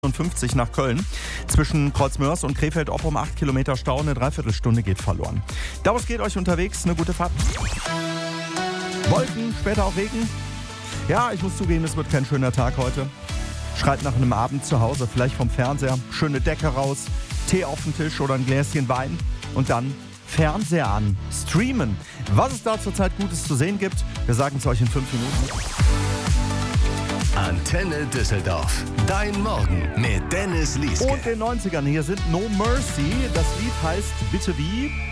50 nach Köln. Zwischen Kreuzmörs und Krefeld-Oppum 8 Kilometer Stau, eine Dreiviertelstunde geht verloren. Daraus geht euch unterwegs eine gute Fahrt. Wolken, später auch Regen. Ja, ich muss zugeben, es wird kein schöner Tag heute. Schreit nach einem Abend zu Hause, vielleicht vom Fernseher, schöne Decke raus, Tee auf den Tisch oder ein Gläschen Wein und dann Fernseher an, streamen. Was es da zurzeit Gutes zu sehen gibt, wir sagen es euch in 5 Minuten. Antenne Düsseldorf. Dein Morgen mit Dennis Lieske. Und den 90ern, hier sind No Mercy. Das Lied heißt Bitte wie?